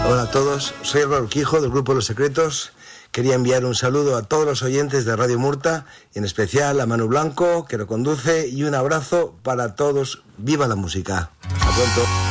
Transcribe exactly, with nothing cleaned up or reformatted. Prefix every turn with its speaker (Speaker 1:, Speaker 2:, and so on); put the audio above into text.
Speaker 1: Hola a todos, soy Álvaro Urquijo del Grupo Los Secretos. Quería enviar un saludo a todos los oyentes de Radio Murta, y en especial a Manu Blanco, que lo conduce, y un abrazo para todos. ¡Viva la música! Hasta pronto.